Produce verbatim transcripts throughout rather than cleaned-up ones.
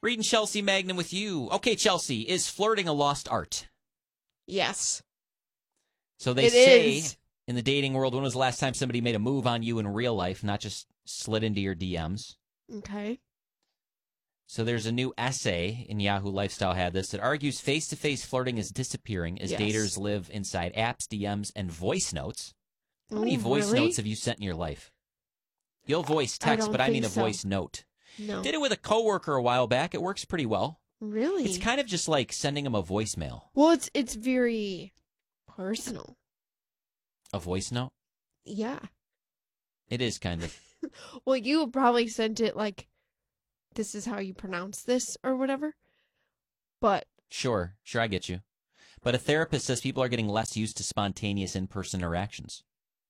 Reading Chelsea Magnum with you. Okay, Chelsea, is flirting a lost art? Yes. So they it say is. in the dating world, when was the last time somebody made a move on you in real life, not just slid into your D Ms? Okay. So there's a new essay in Yahoo Lifestyle had this that argues face-to-face flirting is disappearing as Yes. daters live inside apps, D Ms, and voice notes. How many Ooh, voice really? notes have you sent in your life? You'll voice I text, don't but I mean a think so. voice note. No. Did it with a coworker a while back. It works pretty well. Really? It's kind of just like sending them a voicemail. Well, it's it's very personal. A voice note? Yeah. It is kind of. Well, you probably sent it like, this is how you pronounce this or whatever. But Sure, sure, I get you. But a therapist says people are getting less used to spontaneous in-person interactions.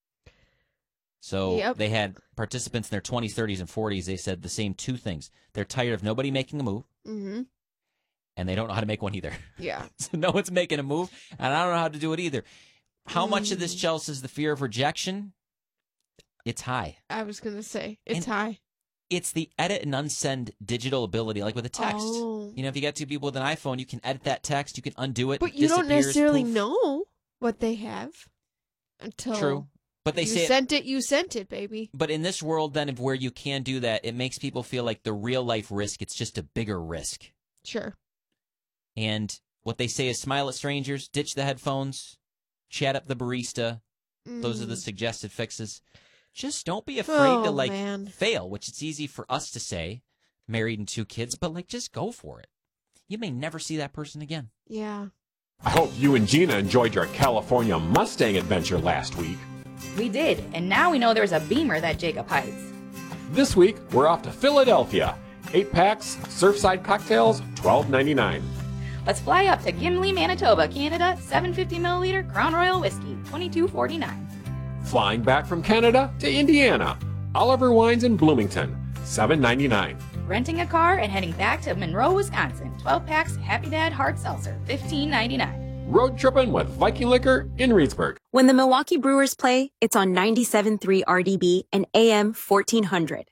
So Yep. they had participants in their twenties, thirties, and forties. They said the same two things. They're tired of nobody making a move, mm-hmm. and they don't know how to make one either. Yeah. So no one's making a move, and I don't know how to do it either. How much of this, Mm. Chelsea, is the fear of rejection? It's high. I was gonna say it's And- high. It's the edit and unsend digital ability, like with a text. Oh. You know, if you got two people with an iPhone, you can edit that text, you can undo it. But it you don't disappears, necessarily poof. know what they have until True. But they you say it- sent it. You sent it, baby. But in this world, then, of where you can do that, it makes people feel like the real life risk, it's just a bigger risk. Sure. And what they say is smile at strangers, ditch the headphones, chat up the barista. Those are the Mm. suggested fixes. Just don't be afraid Oh, to, like, man. fail, which it's easy for us to say, married and two kids, but, like, just go for it. You may never see that person again. Yeah. I hope you and Gina enjoyed your California Mustang adventure last week. We did, and now we know there's a Beamer that Jacob hides. This week, we're off to Philadelphia. Eight packs, Surfside cocktails, twelve ninety-nine. Let's fly up to Gimli, Manitoba, Canada, seven fifty milliliter Crown Royal whiskey, twenty-two forty-nine. Flying back from Canada to Indiana. Oliver Wines in Bloomington, seven ninety-nine. Renting a car and heading back to Monroe, Wisconsin, twelve packs Happy Dad Hard Seltzer, fifteen ninety-nine. Road tripping with Viking Liquor in Reedsburg. When the Milwaukee Brewers play, it's on ninety-seven point three R D B and A M fourteen hundred.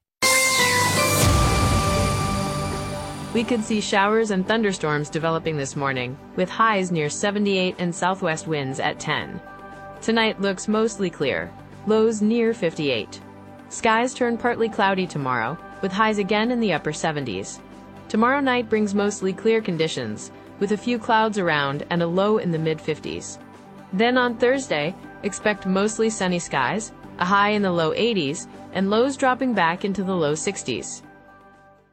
We could see showers and thunderstorms developing this morning, with highs near seventy-eight and southwest winds at ten. Tonight looks mostly clear, lows near fifty-eight. Skies turn partly cloudy tomorrow, with highs again in the upper seventies. Tomorrow night brings mostly clear conditions, with a few clouds around and a low in the mid-fifties. Then on Thursday, expect mostly sunny skies, a high in the low eighties, and lows dropping back into the low sixties.